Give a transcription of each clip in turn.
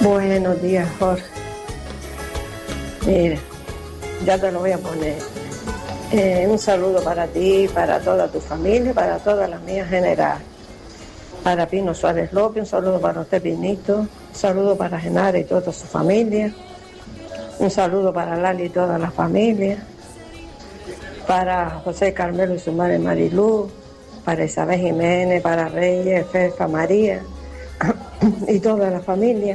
Buenos días, Jorge. Mira, ya te lo voy a poner. Un saludo para ti, para toda tu familia, para todas las mías en general. Para Pino Suárez López, un saludo para usted, Pinito. Un saludo para Genara y toda su familia. Un saludo para Lali y toda la familia. Para José Carmelo y su madre Marilú. Para Isabel Jiménez, para Reyes, Fefa, María y toda la familia.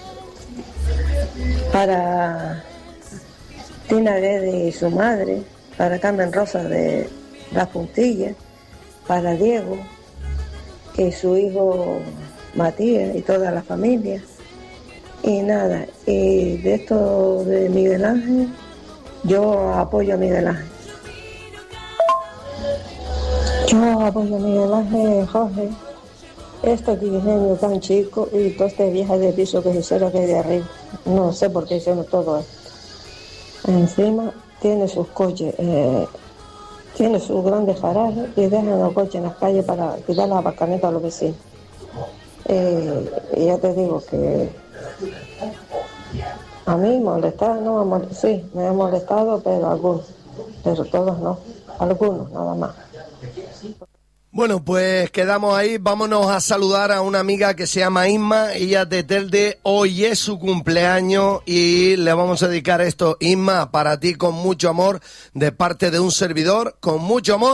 Para Tina Guede y su madre, para Carmen Rosa de Las Puntillas, para Diego y su hijo Matías y toda la familia. Y nada, y de esto de Miguel Ángel, yo apoyo a Miguel Ángel. Yo apoyo a Miguel Ángel, Jorge. Este diseño tan chico y todo este viaje de piso que se hicieron aquí de arriba. No sé por qué hicieron todo esto. Encima tiene sus coches, tiene sus grandes garajes y dejan los coches en las calles para quitar las aparcamientos a los vecinos. Y ya te digo que a mí molestar, no, sí, me ha molestado, pero algunos, pero todos no, algunos nada más. Bueno, pues quedamos ahí, vámonos a saludar a una amiga que se llama Isma, ella es de Telde, hoy es su cumpleaños y le vamos a dedicar esto, Isma, para ti con mucho amor, de parte de un servidor, con mucho amor.